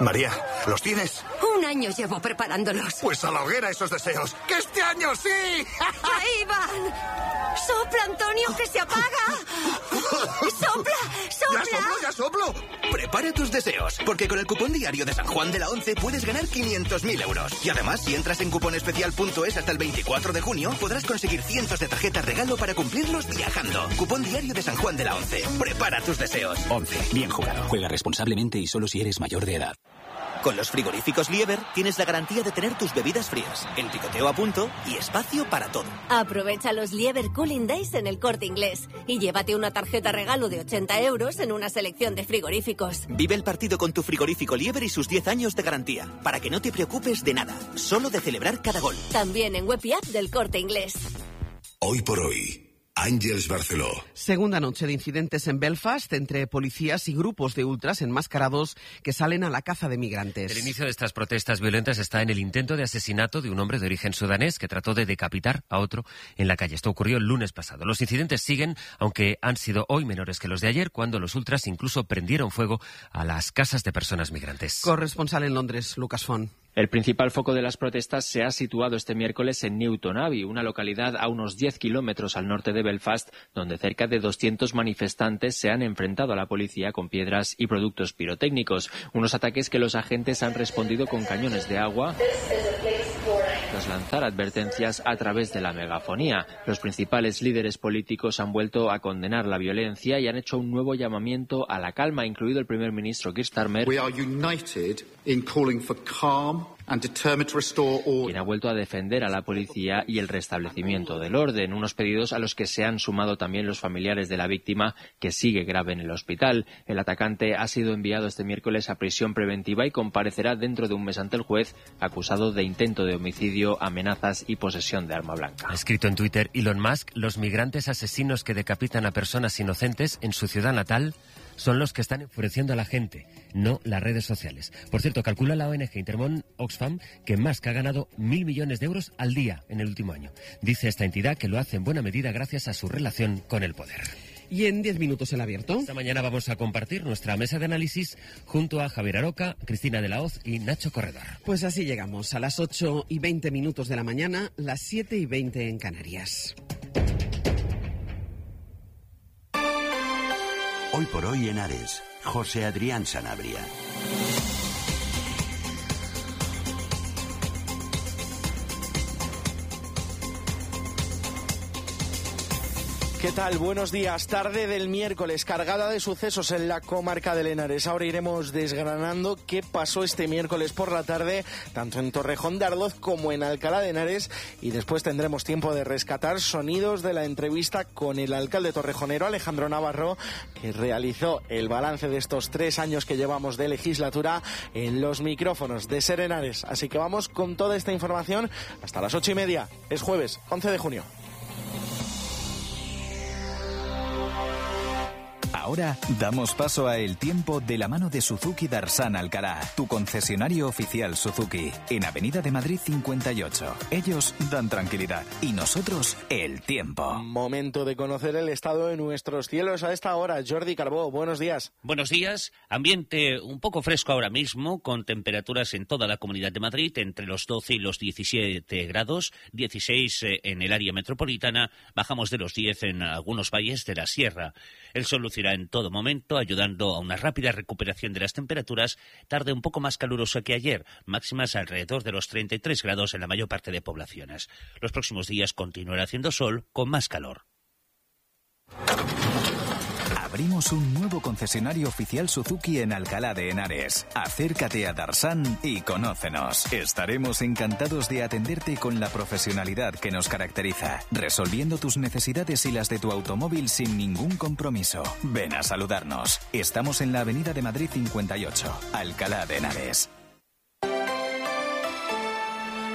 María, ¿los tienes? 1 año llevo preparándolos. Pues a la hoguera esos deseos. ¡Que este año sí! ¡Ahí van! ¡Sopla, Antonio, que se apaga! ¡Sopla, sopla! ¡Ya soplo! Prepara tus deseos, porque con el cupón diario de San Juan de la Once puedes ganar 500.000 euros. Y además, si entras en cuponespecial.es hasta el 24 de junio, podrás conseguir cientos de tarjetas regalo para cumplirlos viajando. Cupón diario de San Juan de la Once. Prepara tus deseos. 11. Bien jugado. Juega responsablemente y solo si eres mayor de edad. Con los frigoríficos Lieber tienes la garantía de tener tus bebidas frías, el picoteo a punto y espacio para todo. Aprovecha los Lieber Cooling Days en El Corte Inglés y llévate una tarjeta regalo de 80 euros en una selección de frigoríficos. Vive el partido con tu frigorífico Lieber y sus 10 años de garantía, para que no te preocupes de nada, solo de celebrar cada gol. También en web y app del Corte Inglés. Hoy por hoy, Àngels Barceló. Segunda noche de incidentes en Belfast entre policías y grupos de ultras enmascarados que salen a la caza de migrantes. El inicio de estas protestas violentas está en el intento de asesinato de un hombre de origen sudanés que trató de decapitar a otro en la calle. Esto ocurrió el lunes pasado. Los incidentes siguen, aunque han sido hoy menores que los de ayer, cuando los ultras incluso prendieron fuego a las casas de personas migrantes. Corresponsal en Londres, Lucas Font. El principal foco de las protestas se ha situado este miércoles en Newton Abbey, una localidad a unos 10 kilómetros al norte de Belfast, donde cerca de 200 manifestantes se han enfrentado a la policía con piedras y productos pirotécnicos. Unos ataques que los agentes han respondido con cañones de agua tras lanzar advertencias a través de la megafonía. Los principales líderes políticos han vuelto a condenar la violencia y han hecho un nuevo llamamiento a la calma, incluido el primer ministro Keir Starmer, quien ha vuelto a defender a la policía y el restablecimiento del orden, unos pedidos a los que se han sumado también los familiares de la víctima, que sigue grave en el hospital. El atacante ha sido enviado este miércoles a prisión preventiva y comparecerá dentro de un mes ante el juez, acusado de intento de homicidio, amenazas y posesión de arma blanca. Ha escrito en Twitter Elon Musk: los migrantes asesinos que decapitan a personas inocentes en su ciudad natal son los que están enfureciendo a la gente, no las redes sociales. Por cierto, calcula la ONG Intermón Oxfam que Musk ha ganado 1.000 millones de euros al día en el último año. Dice esta entidad que lo hace en buena medida gracias a su relación con el poder. Y en 10 minutos el abierto. Esta mañana vamos a compartir nuestra mesa de análisis junto a Javier Aroca, Cristina de la Hoz y Nacho Corredor. Pues así llegamos a las 8:20 de la mañana, las 7:20 en Canarias. Hoy por hoy en Ares, José Adrián Sanabria. ¿Qué tal? Buenos días. Tarde del miércoles, cargada de sucesos en la comarca de Henares. Ahora iremos desgranando qué pasó este miércoles por la tarde, tanto en Torrejón de Ardoz como en Alcalá de Henares, y después tendremos tiempo de rescatar sonidos de la entrevista con el alcalde torrejonero, Alejandro Navarro, que realizó el balance de estos 3 años que llevamos de legislatura en los micrófonos de Ser Henares. Así que vamos con toda esta información hasta las 8:30. Es jueves, 11 de junio. Ahora damos paso a El Tiempo de la mano de Suzuki Darsán Alcalá, tu concesionario oficial Suzuki, en Avenida de Madrid 58. Ellos dan tranquilidad y nosotros el tiempo. Momento de conocer el estado de nuestros cielos a esta hora. Jordi Carbó, buenos días. Buenos días. Ambiente un poco fresco ahora mismo, con temperaturas en toda la Comunidad de Madrid entre los 12 y los 17 grados, 16 en el área metropolitana, bajamos de los 10 en algunos valles de la sierra. El sol lucirá en todo momento, ayudando a una rápida recuperación de las temperaturas, tarde un poco más calurosa que ayer, máximas alrededor de los 33 grados en la mayor parte de poblaciones. Los próximos días continuará haciendo sol con más calor. Abrimos un nuevo concesionario oficial Suzuki en Alcalá de Henares. Acércate a Darsán y conócenos. Estaremos encantados de atenderte con la profesionalidad que nos caracteriza, resolviendo tus necesidades y las de tu automóvil sin ningún compromiso. Ven a saludarnos. Estamos en la Avenida de Madrid 58, Alcalá de Henares.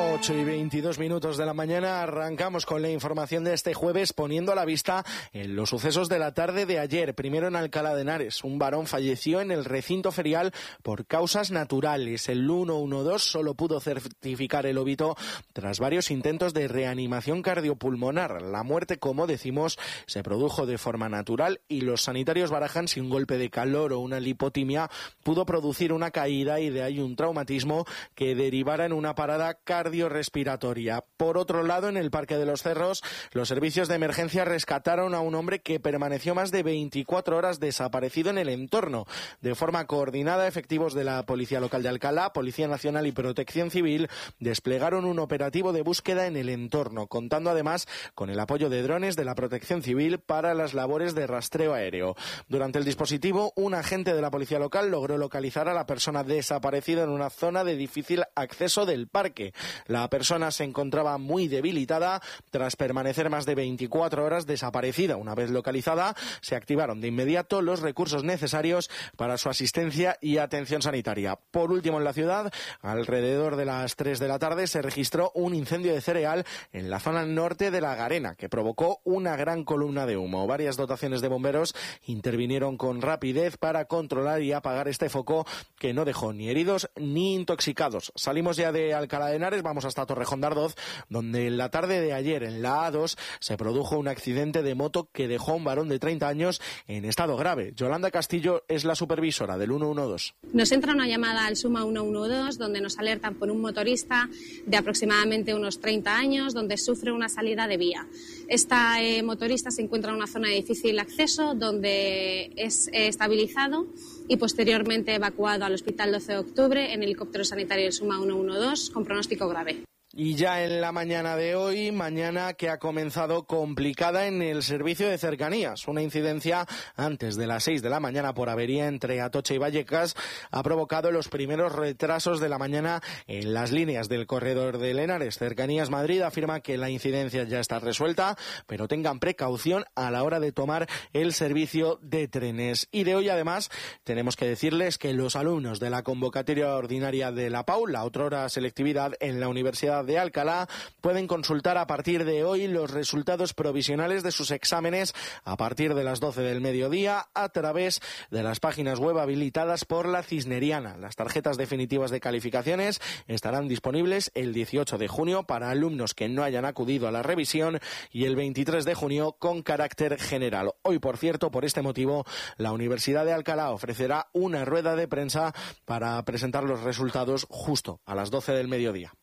8:22 de la mañana, arrancamos con la información de este jueves poniendo a la vista en los sucesos de la tarde de ayer. Primero en Alcalá de Henares, un varón falleció en el recinto ferial por causas naturales. El 112 solo pudo certificar el óbito tras varios intentos de reanimación cardiopulmonar. La muerte, como decimos, se produjo de forma natural y los sanitarios barajan si un golpe de calor o una lipotimia pudo producir una caída y de ahí un traumatismo que derivara en una parada cardiorrespiratoria. Por otro lado, en el Parque de los Cerros, los servicios de emergencia rescataron a un hombre que permaneció más de 24 horas desaparecido en el entorno. De forma coordinada, efectivos de la Policía Local de Alcalá, Policía Nacional y Protección Civil desplegaron un operativo de búsqueda en el entorno, contando además con el apoyo de drones de la Protección Civil para las labores de rastreo aéreo. Durante el dispositivo, un agente de la Policía Local logró localizar a la persona desaparecida en una zona de difícil acceso del parque. La persona se encontraba muy debilitada tras permanecer más de 24 horas desaparecida. Una vez localizada, se activaron de inmediato los recursos necesarios para su asistencia y atención sanitaria. Por último, en la ciudad, alrededor de las 3 de la tarde, se registró un incendio de cereal en la zona norte de La Garena, que provocó una gran columna de humo. Varias dotaciones de bomberos intervinieron con rapidez para controlar y apagar este foco que no dejó ni heridos ni intoxicados. Salimos ya de Alcalá de Henares, vamos hasta Torrejón de Ardoz, donde en la tarde de ayer en la A2 se produjo un accidente de moto que dejó a un varón de 30 años en estado grave. Yolanda Castillo es la supervisora del 112. Nos entra una llamada al Suma 112 donde nos alertan por un motorista de aproximadamente unos 30 años donde sufre una salida de vía. Esta motorista se encuentra en una zona de difícil acceso donde es estabilizado y posteriormente evacuado al Hospital 12 de Octubre en helicóptero sanitario del Suma 112 con pronóstico grave. Y ya en la mañana de hoy, mañana que ha comenzado complicada en el servicio de cercanías. Una incidencia antes de las 6 de la mañana por avería entre Atocha y Vallecas ha provocado los primeros retrasos de la mañana en las líneas del corredor de Henares. Cercanías Madrid afirma que la incidencia ya está resuelta, pero tengan precaución a la hora de tomar el servicio de trenes. Y de hoy, además, tenemos que decirles que los alumnos de la convocatoria ordinaria de la PAU, la otrora selectividad en la Universidad de Alcalá, pueden consultar a partir de hoy los resultados provisionales de sus exámenes a partir de las 12 del mediodía a través de las páginas web habilitadas por la Cisneriana. Las tarjetas definitivas de calificaciones estarán disponibles el 18 de junio para alumnos que no hayan acudido a la revisión y el 23 de junio con carácter general. Hoy, por cierto, por este motivo, la Universidad de Alcalá ofrecerá una rueda de prensa para presentar los resultados justo a las 12 del mediodía.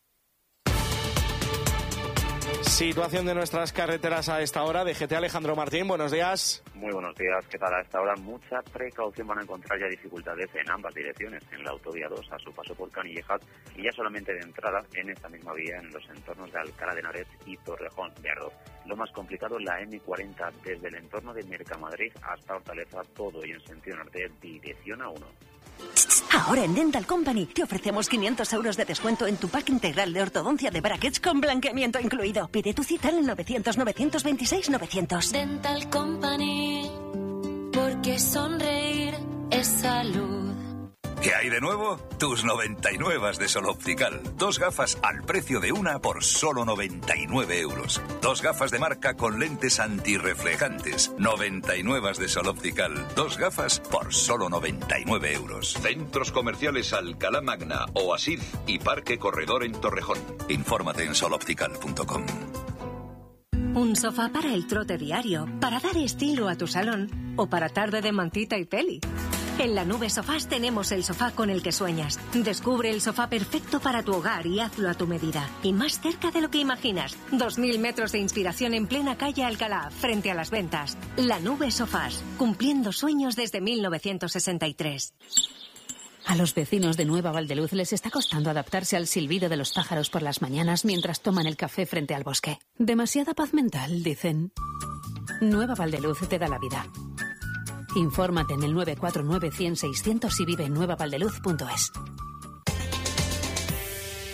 Situación de nuestras carreteras a esta hora. DGT Alejandro Martín, buenos días. Muy buenos días, ¿qué tal? A esta hora mucha precaución, van a encontrar ya dificultades en ambas direcciones, en la autovía 2 a su paso por Canillejas y ya solamente de entrada en esta misma vía en los entornos de Alcalá de Henares y Torrejón de Ardoz. Lo más complicado, la M40 desde el entorno de Mercamadrid hasta Hortaleza, todo y en sentido norte, dirección A1. Ahora en Dental Company te ofrecemos 500 euros de descuento en tu pack integral de ortodoncia de brackets con blanqueamiento incluido. Pide tu cita al 900-926-900. Dental Company, porque sonreír es salud. ¿Qué hay de nuevo? Tus 99 de Sol Optical. 2 gafas al precio de una por solo 99 euros. 2 gafas de marca con lentes antirreflejantes. 99 de Sol Optical. 2 gafas por solo 99 euros. Centros comerciales Alcalá Magna, Oasis y Parque Corredor en Torrejón. Infórmate en soloptical.com. Un sofá para el trote diario, para dar estilo a tu salón o para tarde de mantita y peli. En La Nube Sofás tenemos el sofá con el que sueñas. Descubre el sofá perfecto para tu hogar y hazlo a tu medida. Y más cerca de lo que imaginas. 2000 metros de inspiración en plena calle Alcalá, frente a las ventas. La Nube Sofás, cumpliendo sueños desde 1963. A los vecinos de Nueva Valdeluz les está costando adaptarse al silbido de los pájaros por las mañanas mientras toman el café frente al bosque. Demasiada paz mental, dicen. Nueva Valdeluz te da la vida. Infórmate en el 949-100-600 y vive en nuevavaldeluz.es.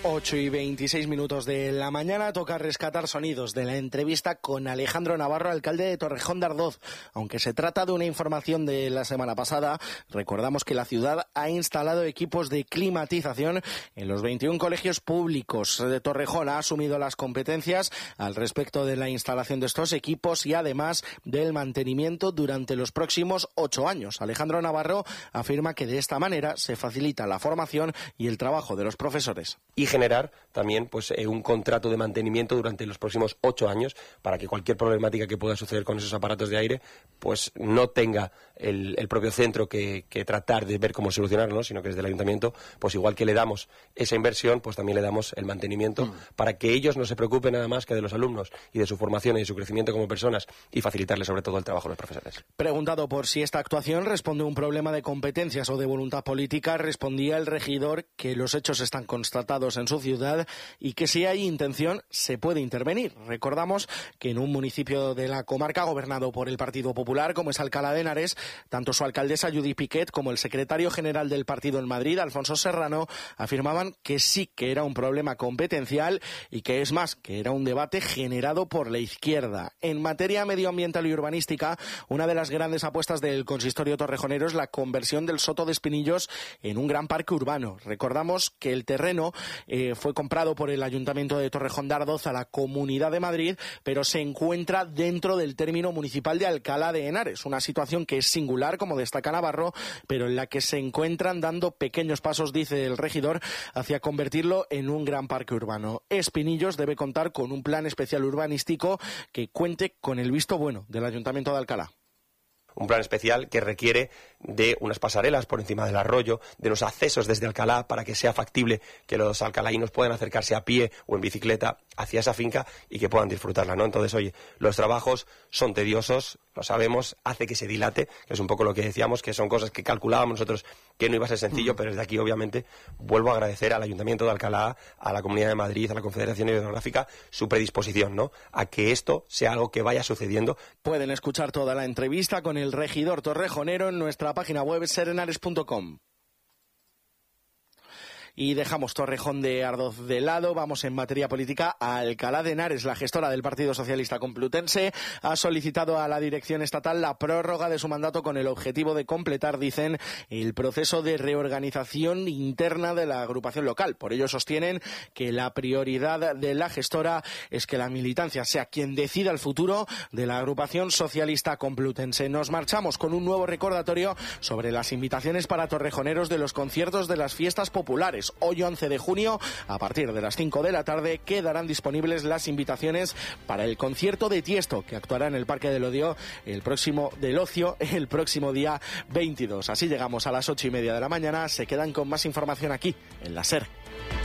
8:26 de la mañana, toca rescatar sonidos de la entrevista con Alejandro Navarro, alcalde de Torrejón de Ardoz. Aunque se trata de una información de la semana pasada, recordamos que la ciudad ha instalado equipos de climatización en los 21 colegios públicos de Torrejón. Ha asumido las competencias al respecto de la instalación de estos equipos y además del mantenimiento durante los próximos 8 años. Alejandro Navarro afirma que de esta manera se facilita la formación y el trabajo de los profesores. Y generar también un contrato de mantenimiento durante los próximos 8 años para que cualquier problemática que pueda suceder con esos aparatos de aire pues no tenga el propio centro que tratar de ver cómo solucionarlo, sino que desde el ayuntamiento, pues igual que le damos esa inversión, pues también le damos el mantenimiento para que ellos no se preocupen nada más que de los alumnos y de su formación y de su crecimiento como personas y facilitarles sobre todo el trabajo a los profesores. Preguntado por si esta actuación responde a un problema de competencias o de voluntad política, respondía el regidor que los hechos están constatados en su ciudad y que si hay intención se puede intervenir. Recordamos que en un municipio de la comarca gobernado por el Partido Popular, como es Alcalá de Henares, tanto su alcaldesa Judith Piquet como el secretario general del partido en Madrid, Alfonso Serrano, afirmaban que sí que era un problema competencial y que es más, que era un debate generado por la izquierda. En materia medioambiental y urbanística, una de las grandes apuestas del consistorio torrejonero es la conversión del Soto de Espinillos en un gran parque urbano. Recordamos que el terreno fue comprado por el Ayuntamiento de Torrejón de Ardoz a la Comunidad de Madrid, pero se encuentra dentro del término municipal de Alcalá de Henares. Una situación que es singular, como destaca Navarro, pero en la que se encuentran dando pequeños pasos, dice el regidor, hacia convertirlo en un gran parque urbano. Espinillos debe contar con un plan especial urbanístico que cuente con el visto bueno del Ayuntamiento de Alcalá. Un plan especial que requiere de unas pasarelas por encima del arroyo, de los accesos desde Alcalá para que sea factible que los alcalaínos puedan acercarse a pie o en bicicleta hacia esa finca y que puedan disfrutarla, ¿no? Entonces, oye, los trabajos son tediosos, lo sabemos, hace que se dilate, que es un poco lo que decíamos, que son cosas que calculábamos nosotros que no iba a ser sencillo, pero desde aquí, obviamente, vuelvo a agradecer al Ayuntamiento de Alcalá, a la Comunidad de Madrid, a la Confederación Hidrográfica, su predisposición, ¿no?, a que esto sea algo que vaya sucediendo. Pueden escuchar toda la entrevista con el regidor torrejonero en nuestra página web serenares.com. Y dejamos Torrejón de Ardoz de lado, vamos en materia política a Alcalá de Henares. La gestora del Partido Socialista Complutense ha solicitado a la dirección estatal la prórroga de su mandato con el objetivo de completar, dicen, el proceso de reorganización interna de la agrupación local. Por ello sostienen que la prioridad de la gestora es que la militancia sea quien decida el futuro de la agrupación socialista complutense. Nos marchamos con un nuevo recordatorio sobre las invitaciones para torrejoneros de los conciertos de las fiestas populares. Hoy 11 de junio, a partir de las 5 de la tarde, quedarán disponibles las invitaciones para el concierto de Tiesto, que actuará en el Parque del Ocio el próximo día 22. Así llegamos a las 8:30 de la mañana. Se quedan con más información aquí, en la SER.